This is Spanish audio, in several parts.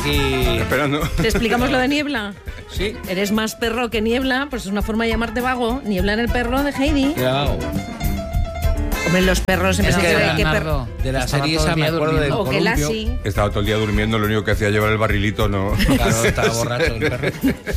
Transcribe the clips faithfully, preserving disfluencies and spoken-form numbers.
aquí esperando. ¿Te explicamos lo de Niebla? Sí. Eres más perro que Niebla, pues es una forma de llamarte vago. Niebla en el perro de Heidi. Claro. Hombre, los perros siempre Es se que cree que Bernardo, perro. De la estaba serie todo el esa me día acuerdo del durmiendo. O que columpio. Lassie. Estaba todo el día durmiendo, lo único que hacía llevar el barrilito, no. Claro, estaba borracho el perro.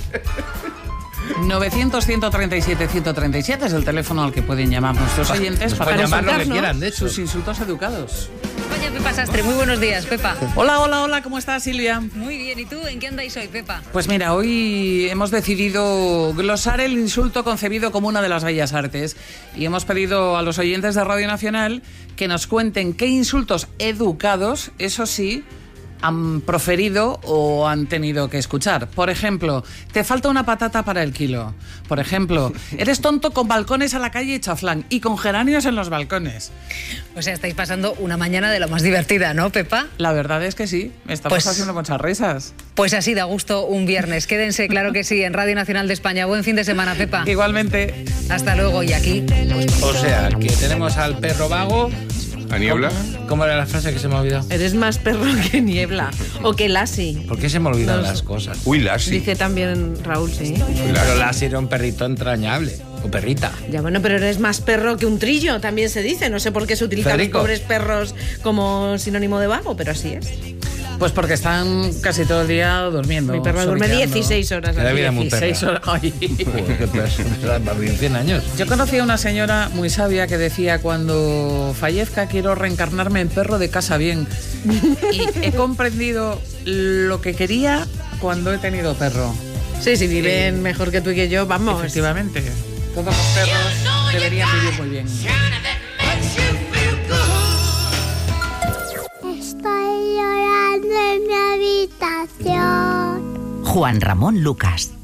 novecientos, ciento treinta y siete, ciento treinta y siete es el teléfono al que pueden llamar nuestros oyentes para Pueden llamar lo que insultarnos. quieran, de hecho. sus insultos educados. Oye, Pepa Sastre, muy buenos días, Pepa. Hola, hola, hola, ¿cómo estás, Silvia? Muy bien, ¿y tú? ¿En qué andáis hoy, Pepa? Pues mira, hoy hemos decidido glosar el insulto concebido como una de las bellas artes y hemos pedido a los oyentes de Radio Nacional que nos cuenten qué insultos educados, eso sí, han proferido o han tenido que escuchar. Por ejemplo, te falta una patata para el kilo. Por ejemplo, eres tonto con balcones a la calle y chaflán y con geranios en los balcones. O sea, estáis pasando una mañana de lo más divertida, ¿no, Pepa? La verdad es que sí, estamos Pues- haciendo muchas risas. Pues así da gusto un viernes. Quédense, claro que sí, en Radio Nacional de España. Buen fin de semana, Pepa. Igualmente. Hasta luego y aquí... pues, O sea, que tenemos al perro vago. ¿A Niebla? ¿Cómo era la frase que se me ha olvidado? Eres más perro que Niebla. O que Lassie. ¿Por qué se me olvidan No sé. las cosas? Uy, Lassie. Dice también Raúl, sí. Pero Lassie era un perrito entrañable. O perrita. Ya bueno, pero eres más perro que un trillo, también se dice. No sé por qué se utilizan Federico. los pobres perros como sinónimo de vago, pero así es. Pues porque están casi todo el día durmiendo. Mi perro duerme sobrellando. dieciséis horas. Que la al vida día. muy perra. dieciséis horas. Ay. Joder, qué persona, más bien cien años. Yo conocí a una señora muy sabia que decía: cuando fallezca quiero reencarnarme en perro de casa bien. Y he comprendido lo que quería cuando he tenido perro. Sí, si viven Eh, mejor que tú y que yo, vamos. Efectivamente. Todos los perros deberían vivir muy bien. Estoy llorando en mi habitación. Juan Ramón Lucas.